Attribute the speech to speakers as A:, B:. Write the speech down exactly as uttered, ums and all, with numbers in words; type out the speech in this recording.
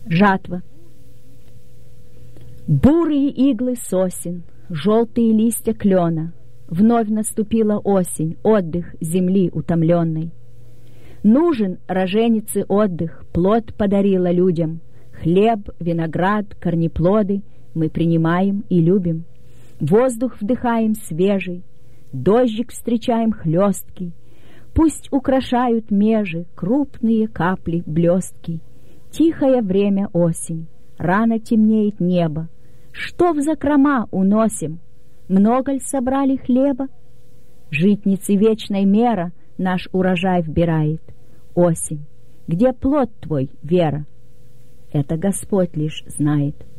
A: Жатва. Бурые иглы сосен, желтые листья клена. Вновь наступила осень, отдых земли утомленной. Нужен роженице отдых, плод подарила людям. Хлеб, виноград, корнеплоды мы принимаем и любим. Воздух вдыхаем свежий, дождик встречаем хлесткий. Пусть украшают межи крупные капли блестки. Тихое время осень, рано темнеет небо. Что в закрома уносим? Много ль собрали хлеба? Житницы вечной мера наш урожай вбирает. Осень, где плод твой, Вера? Это Господь лишь знает.